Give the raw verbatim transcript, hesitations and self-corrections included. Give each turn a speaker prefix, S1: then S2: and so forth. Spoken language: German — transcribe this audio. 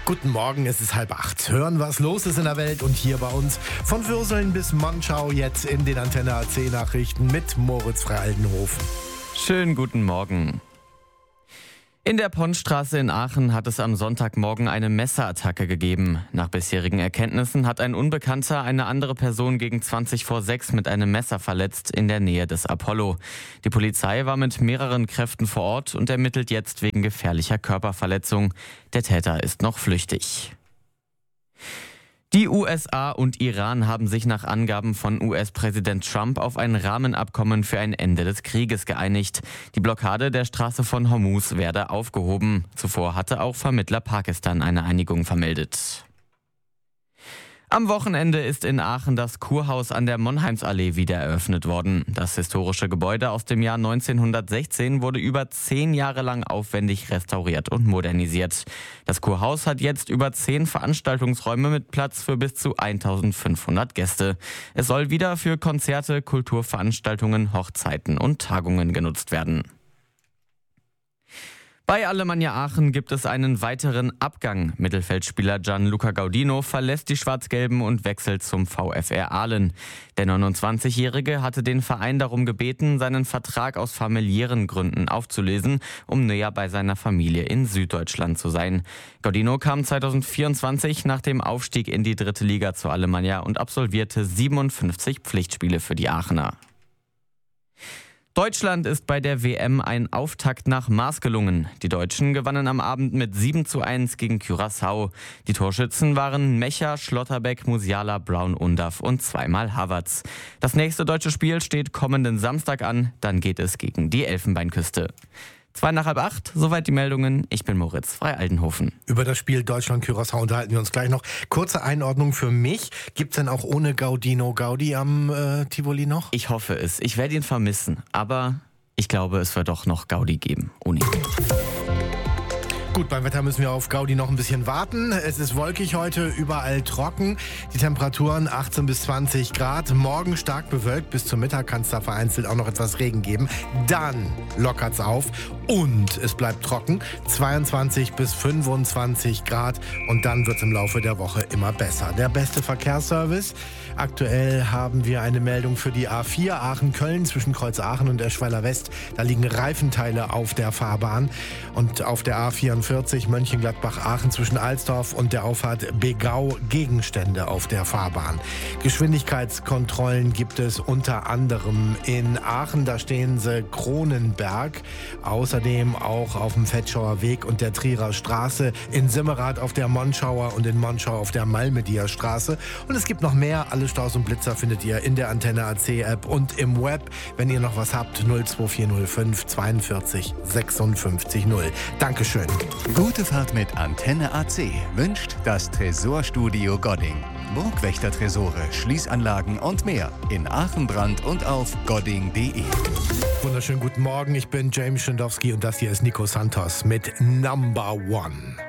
S1: Guten Morgen, es ist halb acht. Hören, was los ist in der Welt und hier bei uns. Von Würseln bis Monschau jetzt in den Antenne A C Nachrichten mit Moritz Frey-Aldenhofen.
S2: Schönen guten Morgen. In der Pontstraße in Aachen hat es am Sonntagmorgen eine Messerattacke gegeben. Nach bisherigen Erkenntnissen hat ein Unbekannter eine andere Person gegen zwanzig vor sechs mit einem Messer verletzt in der Nähe des Apollo. Die Polizei war mit mehreren Kräften vor Ort und ermittelt jetzt wegen gefährlicher Körperverletzung. Der Täter ist noch flüchtig. Die U S A und Iran haben sich nach Angaben von U S-Präsident Trump auf ein Rahmenabkommen für ein Ende des Krieges geeinigt. Die Blockade der Straße von Hormuz werde aufgehoben. Zuvor hatte auch Vermittler Pakistan eine Einigung vermeldet. Am Wochenende ist in Aachen das Kurhaus an der Monheimsallee wieder eröffnet worden. Das historische Gebäude aus dem Jahr neunzehnhundertsechzehn wurde über zehn Jahre lang aufwendig restauriert und modernisiert. Das Kurhaus hat jetzt über zehn Veranstaltungsräume mit Platz für bis zu eintausendfünfhundert Gäste. Es soll wieder für Konzerte, Kulturveranstaltungen, Hochzeiten und Tagungen genutzt werden. Bei Alemannia Aachen gibt es einen weiteren Abgang. Mittelfeldspieler Gianluca Gaudino verlässt die Schwarz-Gelben und wechselt zum VfR Aalen. Der neunundzwanzigjährige hatte den Verein darum gebeten, seinen Vertrag aus familiären Gründen aufzulösen, um näher bei seiner Familie in Süddeutschland zu sein. Gaudino kam zweitausendvierundzwanzig nach dem Aufstieg in die dritte Liga zu Alemannia und absolvierte siebenundfünfzig Pflichtspiele für die Aachener. Deutschland ist bei der W M ein Auftakt nach Maß gelungen. Die Deutschen gewannen am Abend mit sieben zu eins gegen Curaçao. Die Torschützen waren Mecher, Schlotterbeck, Musiala, Brown, Undav und zweimal Havertz. Das nächste deutsche Spiel steht kommenden Samstag an, dann geht es gegen die Elfenbeinküste. Zwei nach halb acht, soweit die Meldungen. Ich bin Moritz Frey-Aldenhofen.
S1: Über das Spiel Deutschland-Curaçao unterhalten wir uns gleich noch. Kurze Einordnung für mich. Gibt's denn auch ohne Gaudino Gaudi am äh, Tivoli noch?
S2: Ich hoffe es. Ich werde ihn vermissen. Aber ich glaube, es wird doch noch Gaudi geben. Ohne ihn.
S1: Gut, beim Wetter müssen wir auf Gaudi noch ein bisschen warten. Es ist wolkig heute, überall trocken. Die Temperaturen achtzehn bis zwanzig Grad. Morgen stark bewölkt. Bis zum Mittag kann es da vereinzelt auch noch etwas Regen geben. Dann lockert's auf und es bleibt trocken. zweiundzwanzig bis fünfundzwanzig Grad. Und dann wird's im Laufe der Woche immer besser. Der beste Verkehrsservice. Aktuell haben wir eine Meldung für die A vier Aachen-Köln zwischen Kreuz Aachen und Eschweiler West. Da liegen Reifenteile auf der Fahrbahn. Und auf der A vierundvierzig Mönchengladbach-Aachen zwischen Alsdorf und der Auffahrt Begau Gegenstände auf der Fahrbahn. Geschwindigkeitskontrollen gibt es unter anderem in Aachen. Da stehen sie Kronenberg. Außerdem auch auf dem Vetschauer Weg und der Trierer Straße. In Simmerath auf der Monschauer und in Monschau auf der Malmedier Straße. Und es gibt noch mehr. Alle Staus und Blitzer findet ihr in der Antenne A C App und im Web. Wenn ihr noch was habt, null zwei vier null fünf zweiundvierzig sechsundfünfzig null. Dankeschön.
S3: Gute Fahrt mit Antenne A C wünscht das Tresorstudio Godding. Burgwächter-Tresore, Schließanlagen und mehr in Aachen, Brand und auf godding punkt de.
S1: Wunderschönen guten Morgen, ich bin James Schindowski und das hier ist Nico Santos mit Number One.